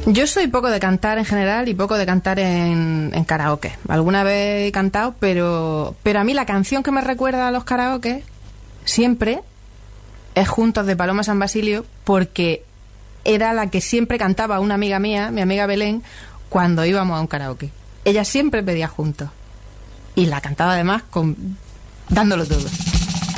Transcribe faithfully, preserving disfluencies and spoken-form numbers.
Yo soy poco de cantar en general y poco de cantar en, en karaoke. Alguna vez he cantado, pero, pero a mí la canción que me recuerda a los karaoke siempre es Juntos de Paloma San Basilio, porque era la que siempre cantaba una amiga mía, mi amiga Belén, cuando íbamos a un karaoke. Ella siempre pedía Juntos y la cantaba además con dándolo todo.